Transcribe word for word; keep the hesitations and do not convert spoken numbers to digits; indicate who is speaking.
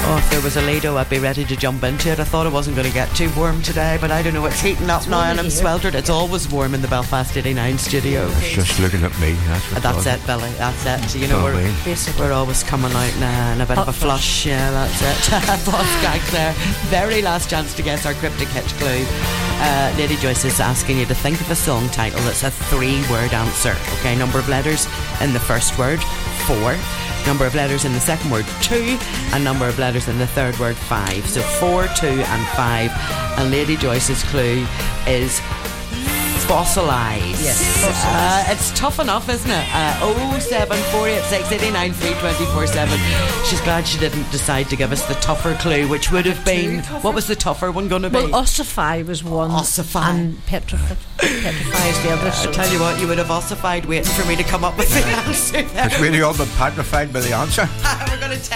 Speaker 1: Oh, if there was a Lido, I'd be ready to jump into it. I thought it wasn't going to get too warm today, but I don't know, it's heating up
Speaker 2: it's
Speaker 1: now and I'm
Speaker 2: here.
Speaker 1: sweltered. It's always warm in the Belfast eighty-nine studio.
Speaker 3: It's just looking at me. That's, what
Speaker 1: That's
Speaker 3: it,
Speaker 1: it, Billy. That's it. So, you know,
Speaker 3: Oh,
Speaker 1: we're,
Speaker 3: wait.
Speaker 2: Basically.
Speaker 1: we're always coming out in a, in a bit
Speaker 2: Hot
Speaker 1: of a flush. Yeah, that's it. Boss gags there. Very last chance to guess our cryptic hitch clue. Uh, Lady Joyce is asking you to think of a song title that's a three-word answer. Okay, number of letters in the first word, four. Number of letters in the second word, two. And number of letters in the third word, five. So four, two and five. And Lady Joyce's clue is fossilise.
Speaker 2: Yes, fossilise.
Speaker 1: Uh, it's tough enough, isn't it? Uh, oh seven four eight six eight nine three two four seven. She's glad she didn't decide to give us the tougher clue, which would have been, what was the tougher one going to be?
Speaker 2: Well, ossify was one.
Speaker 1: Ossify.
Speaker 2: And petrify, petrify is the other.
Speaker 1: I
Speaker 2: So.
Speaker 1: tell you what, you would have ossified waiting for me to come up with the answer there.
Speaker 3: It's really all been petrified by the answer.
Speaker 1: We're going to